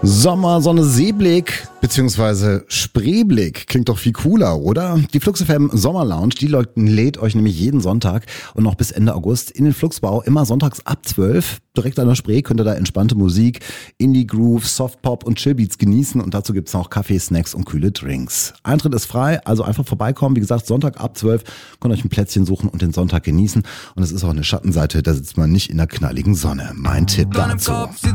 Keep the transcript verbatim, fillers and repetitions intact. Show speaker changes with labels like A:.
A: Sommer, Sonne, Seeblick bzw. Spreeblick klingt doch viel cooler, oder? Die Flux F M Sommer Lounge, die lädt euch nämlich jeden Sonntag und noch bis Ende August in den Fluxbau, immer sonntags ab zwölf. Direkt an der Spree könnt ihr da entspannte Musik, Indie-Groove, Softpop und Chillbeats genießen und dazu gibt's noch Kaffee, Snacks und kühle Drinks. Eintritt ist frei, also einfach vorbeikommen. Wie gesagt, Sonntag ab zwölf, könnt ihr euch ein Plätzchen suchen und den Sonntag genießen. Und es ist auch eine Schattenseite, da sitzt man nicht in der knalligen Sonne. Mein Tipp dazu.